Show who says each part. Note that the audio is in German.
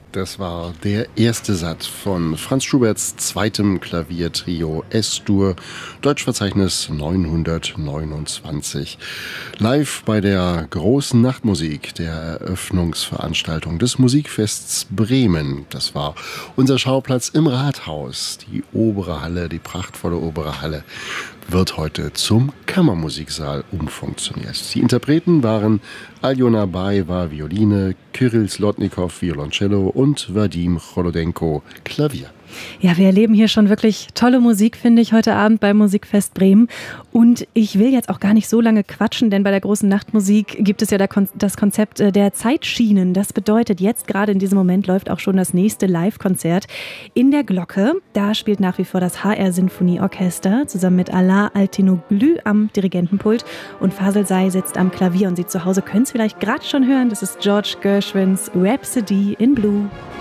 Speaker 1: Das war der erste Satz von Franz Schuberts zweitem Klaviertrio S-Dur, Deutschverzeichnis 929. Live bei der großen Nachtmusik, der Eröffnungsveranstaltung des Musikfests Bremen. Das war unser Schauplatz im Rathaus. Die obere Halle, die prachtvolle obere Halle, wird heute zum Kammermusiksaal umfunktioniert. Die Interpreten waren Aljona Baeva Violine, Kyrill Slotnikow Violoncello und Vadim Cholodenko Klavier.
Speaker 2: Ja, wir erleben hier schon wirklich tolle Musik, finde ich, heute Abend beim Musikfest Bremen. Und ich will jetzt auch gar nicht so lange quatschen, denn bei der großen Nachtmusik gibt es ja das Konzept der Zeitschienen. Das bedeutet, jetzt gerade in diesem Moment läuft auch schon das nächste Live-Konzert in der Glocke. Da spielt nach wie vor das HR Sinfonieorchester zusammen mit Ala Altinoglu am Dirigentenpult und Fasel Say sitzt am Klavier und Sie zu Hause können es vielleicht gerade schon hören. Das ist George Gershwins Rhapsody in Blue.